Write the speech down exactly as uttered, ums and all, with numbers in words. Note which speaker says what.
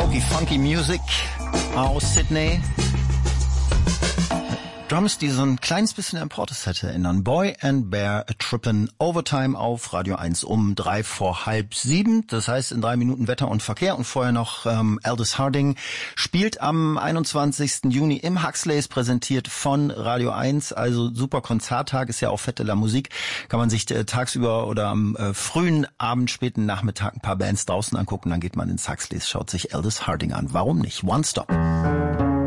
Speaker 1: Funky, funky Music aus Sydney. Drums, die so ein kleines bisschen an Portishead erinnern. Boy and Bear, a Trippin' Overtime auf Radio eins um drei vor halb sieben. Das heißt in drei Minuten Wetter und Verkehr. Und vorher noch ähm, Aldous Harding spielt am einundzwanzigsten Juni im Huxleys, präsentiert von Radio eins. Also super Konzerttag, ist ja auch Fête de la Musique. Kann man sich äh, tagsüber oder am äh, frühen Abend, späten Nachmittag ein paar Bands draußen angucken. Dann geht man ins Huxleys, schaut sich Aldous Harding an. Warum nicht? One Stop.